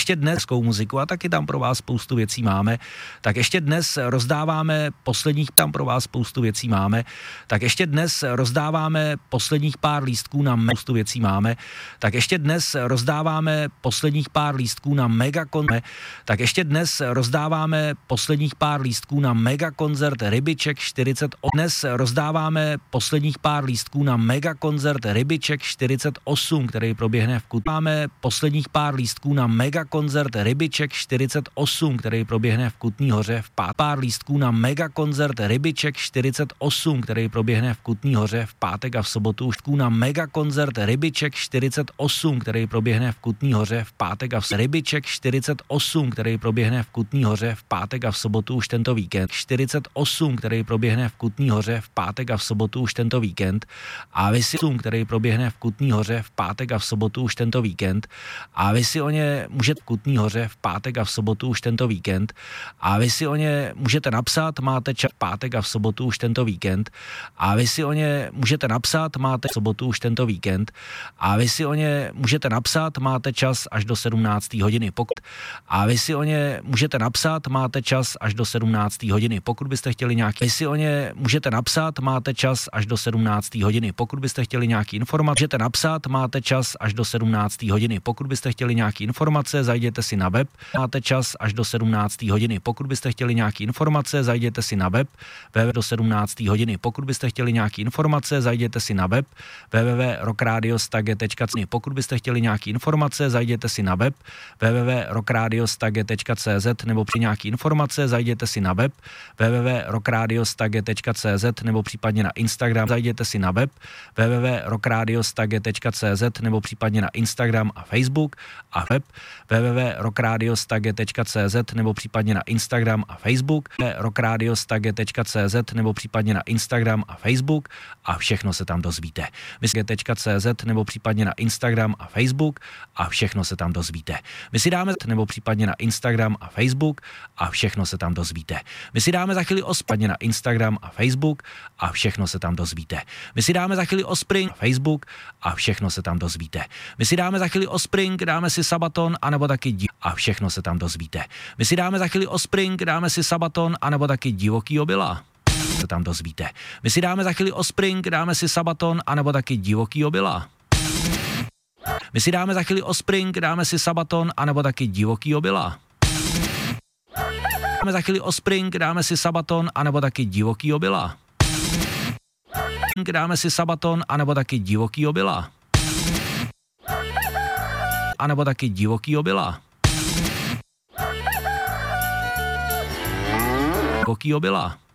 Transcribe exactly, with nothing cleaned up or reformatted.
ještě dneskou muziku a taky tam pro vás spoustu věcí máme. Tak ještě dnes rozdáváme posledních, tam pro vás spoustu věcí máme. Tak ještě dnes rozdáváme posledních pár lístků na spoustu věcí máme. Tak ještě dnes rozdáváme posledních pár lístků na megakon. Tak ještě dnes rozdáváme posledních pár lístků na megakoncert Rybiček čtyřicet osm. Dnes rozdáváme posledních pár lístků na megakoncert Rybiček čtyřicet osm, který proběhne v Kutní. Máme posledních pár lístků na megakoncert Rybiček čtyřicet osm, který proběhne v Kutní Hoře v pátek. Pár lístků na megakoncert Rybiček čtyřicet osm, který proběhne v Kutní Hoře v pátek a v sobotu už na megakoncert Rybiček čtyřicet osm, který proběhne v Kutní Hoře v pátek a v Rybiček čtyřicet osm, který proběhne v Kutní Hoře v pátek a v sobotu už tento víkend. čtyřicet osm, který proběhne v Kutní Hoře v pátek a v sobotu už tento víkend. A vy si který proběhne v Kutní Hoře v pátek a v sobotu už tento víkend. A vy si o ně můžete v Kutní Hoře v pátek a v sobotu už tento víkend. A vy si o ně můžete napsat, máte čas v pátek a v sobotu už tento víkend. A vy si o ně můžete napsat, máte v sobotu už tento víkend. A vy si o ně můžete napsat, máte čas až do sedmnácté hodiny. Pokud a vy si o ně můžete napsat, máte čas až do sedmnácté hodiny. Pokud byste chtěli nějaký, vy si o ně můžete napsat, máte čas až do sedmnácté hodiny. Pokud byste chtěli nějaký informace, můžete napsat, máte čas až do sedmnácté hodiny. Pokud byste chtěli nějaký informace, zajděte si na web, máte čas až do sedmnácté hodiny. Pokud byste chtěli nějaký informace, zajděte si na web www do sedmnácté hodiny. Pokud byste chtěli nějaký informace, zajděte si na web www tečka rockradiostage tečka cz. Pokud byste chtěli nějaký informace, zajděte si na web www tečka rockradiostage tečka cz nebo při nějaký informace, zajděte si na web www tečka rockradiostage tečka cz nebo případně na Instagram, zajděte si na web www tečka rockradiostage tečka cz nebo případně na Instagram a Facebook a web www tečka rockradiostage tečka cz nebo případně na Instagram a Facebook rockradiostage tečka cz nebo případně na Instagram a Facebook a všechno se tam dozvíte. Mysl.cz nebo případně na Instagram a Facebook a všechno se tam dozvíte. My si dáme nebo případně na Instagram a Facebook a všechno se tam dozvíte. My si dáme za chvíli ospadně na Instagram a Facebook a všechno se tam dozvíte. My si dáme za chvíli Ospring, Facebook a všechno se tam dozvíte. My si dáme za chvíli Ospring, dáme si Sabaton anebo taky div a všechno se tam dozvíte. My si dáme za chvíli Ospring, dáme si Sabaton anebo taky divoký obyla. Se tam dozvíte. My si dáme za chvíli Ospring, dáme si Sabaton anebo taky divoký obyla. My si dáme za chvíli Ospring, dáme si Sabaton anebo taky divoký obyla. Dáme za chvíli Ospring, dáme si Sabaton anebo taky divoký obyla. Dáme si Sabaton anebo taky divoký obyla. A nebo taky divoký obyla. Divoký obyla.